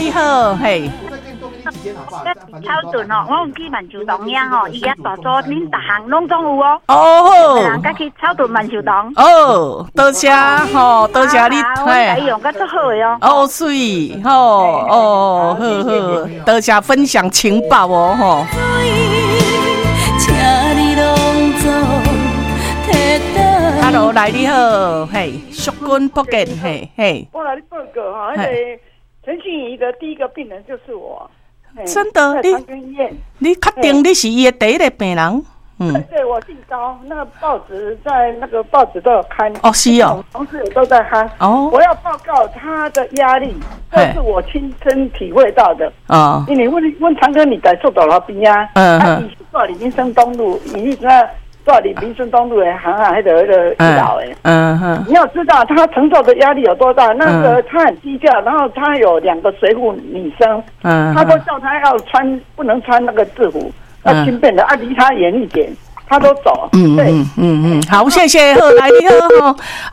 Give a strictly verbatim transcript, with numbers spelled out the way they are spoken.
你好，嘿。 超顿哦，我有去万寿堂呀吼，伊遐大组恁逐项拢总有哦。 哦， 人家去超顿万寿堂。 哦，多谢吼，多谢你， 嘿，用甲足好诶哦。 哦，水，吼，哦，好好，多谢分享情报哦，吼。Hello， 来你好，嘿，淑君福建，嘿嘿。 我来你报告哈，那个陈信仪的第一个病人就是我。 真的，你你确定你是伊的第一个病人？ 嗯，对，我姓高，那个报纸在那个报纸都有刊。 哦，是哦， 同事也都在刊。哦，我要报告他的压力，这是我亲身体会到的。哦，因为问问长哥，你在做到那边啊？嗯嗯。他以前住里民生东路，伊那住里民生东路的行啊，那个那个医疗诶。嗯哼。你要知道他承受的压力有多大？那个他很低调，然后他有两个随护女生，嗯，他都叫他要穿，不能穿那个制服。要轻便的啊，离他远一点，他都走。嗯嗯嗯嗯，好，谢谢，好，来你好。